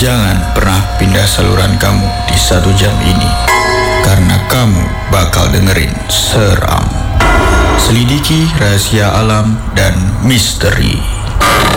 Jangan pernah pindah saluran kamu di 1 jam ini, karena kamu bakal dengerin seram, selidiki rahasia alam dan misteri.